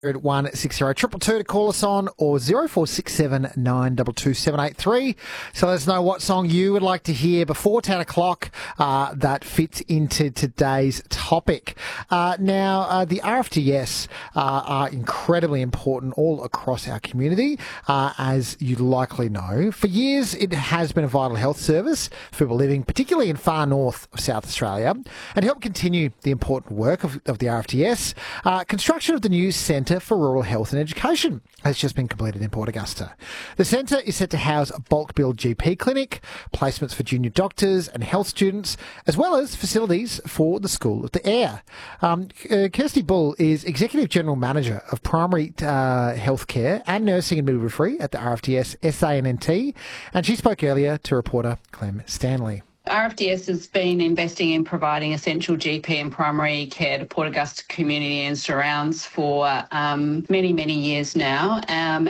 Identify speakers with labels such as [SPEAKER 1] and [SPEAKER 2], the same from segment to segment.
[SPEAKER 1] at 160 222 to call us on, or 0467 922 783. So let us know what song you would like to hear before 10 o'clock that fits into today's topic. Now, the RFDS are incredibly important all across our community, as you likely know. For years, it has been a vital health service for people living, particularly in far north of South Australia, and help continue the important work of the RFDS. Construction of the new Centre for Rural Health and Education has just been completed in Port Augusta. The centre is set to house a bulk billed GP clinic, placements for junior doctors and health students, as well as facilities for the School of the Air. Kirsty Bull is Executive General Manager of Primary Healthcare and Nursing and Midwifery at the RFDS SANNT, and she spoke earlier to reporter Clem Stanley.
[SPEAKER 2] RFDS has been investing in providing essential GP and primary care to Port Augusta community and surrounds for many, many years now. And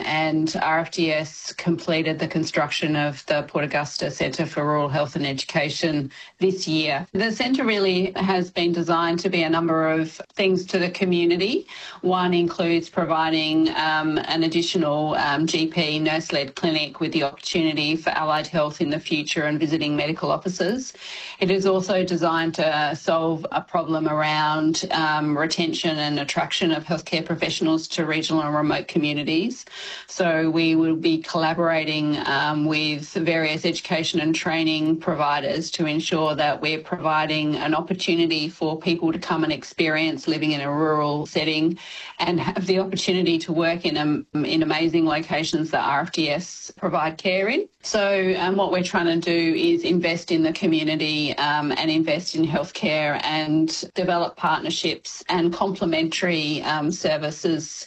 [SPEAKER 2] RFDS completed the construction of the Port Augusta Centre for Rural Health and Education this year. The centre really has been designed to be a number of things to the community. One includes providing an additional GP nurse-led clinic with the opportunity for allied health in the future and visiting medical officers. It is also designed to solve a problem around retention and attraction of healthcare professionals to regional and remote communities. So we will be collaborating with various education and training providers to ensure that we're providing an opportunity for people to come and experience living in a rural setting and have the opportunity to work in amazing locations that RFDS provide care in. So what we're trying to do is invest in the community and invest in healthcare and develop partnerships and complementary services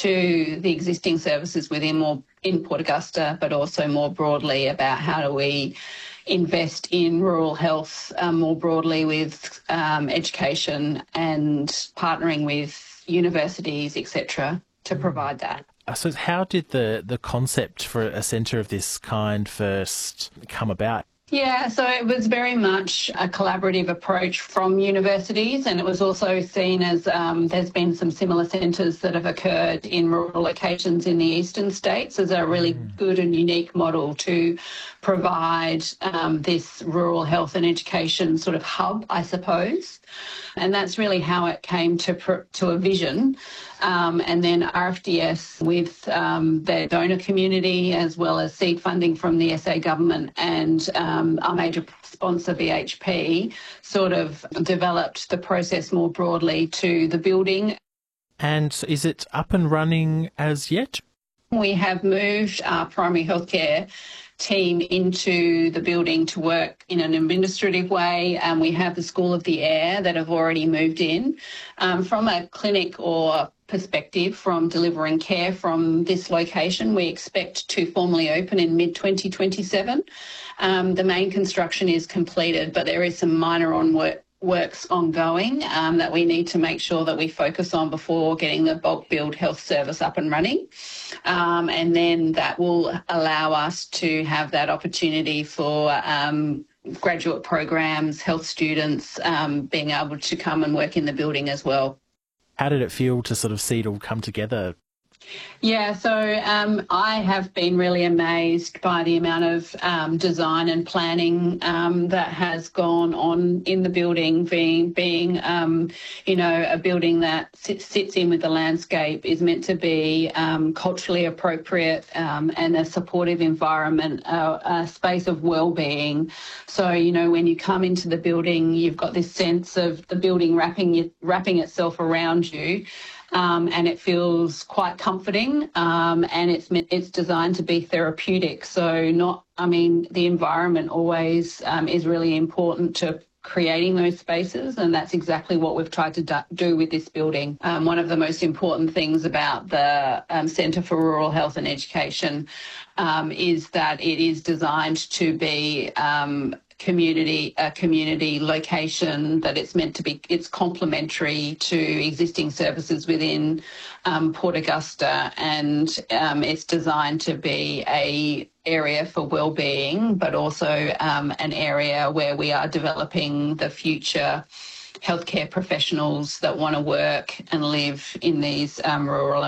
[SPEAKER 2] to the existing services in Port Augusta, but also more broadly about how do we invest in rural health more broadly with education and partnering with universities, etc., to provide that.
[SPEAKER 3] So how did the concept for a centre of this kind first come about?
[SPEAKER 2] Yeah, so it was very much a collaborative approach from universities, and it was also seen as there's been some similar centres that have occurred in rural locations in the eastern states as a really good and unique model to provide this rural health and education sort of hub, I suppose. And that's really how it came to a vision. And then RFDS with their donor community, as well as seed funding from the SA government and our major sponsor BHP, sort of developed the process more broadly to the building.
[SPEAKER 3] And is it up and running as yet?
[SPEAKER 2] We have moved our primary healthcare team into the building to work in an administrative way, and we have the School of the Air that have already moved in. From a clinic or perspective, from delivering care from this location, we expect to formally open in mid-2027. The main construction is completed, but there is some minor works ongoing that we need to make sure that we focus on before getting the bulk billed health service up and running. And then that will allow us to have that opportunity for graduate programs, health students being able to come and work in the building as well.
[SPEAKER 3] How did it feel to sort of see it all come together?
[SPEAKER 2] Yeah, so I have been really amazed by the amount of design and planning that has gone on in the building, being a building that sits in with the landscape, is meant to be culturally appropriate and a supportive environment, a space of well-being. So, when you come into the building, you've got this sense of the building wrapping itself around you. And it feels quite comforting, and it's designed to be therapeutic. So the environment always is really important to creating those spaces, and that's exactly what we've tried to do with this building. One of the most important things about the Centre for Rural Health and Education is that it is designed to be a community location, that it's complementary to existing services within Port Augusta, and it's designed to be a area for wellbeing, but also an area where we are developing the future healthcare professionals that want to work and live in these rural